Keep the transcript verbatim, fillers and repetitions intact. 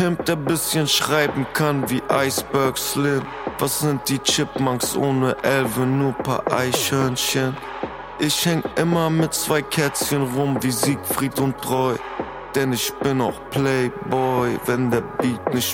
Pimp, der bisschen schreiben kann wie Iceberg Slim. Was sind die Chipmunks ohne Elfe, nur paar Eichhörnchen? Ich häng immer mit zwei Kätzchen rum wie Siegfried und Treu, denn ich bin auch Playboy, wenn der Beat nicht